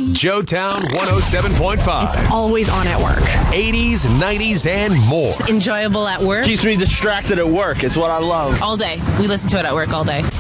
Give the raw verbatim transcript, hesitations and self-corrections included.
Joetown one oh seven point five. It's always on at work. eighties, nineties, and more. It's enjoyable at work. Keeps me distracted at work. It's what I love. All day. We listen to it at work all day.